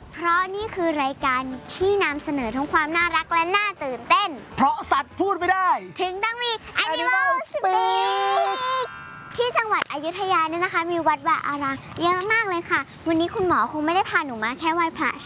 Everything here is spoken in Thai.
เพราะนี่คือรายการที่นำเสนอทั้งความน่ารักและน่าตื่นเต้นเพราะสัตว์พูดไม่ได้ถึงต้องมี Animal Speak ที่จังหวัดอยุธยาเนี่ยนะคะมีวัดวาอารามเยอะมากเลยค่ะวันนี้คุณหมอคงไม่ได้พาหนูมาแค่ไหว้พระ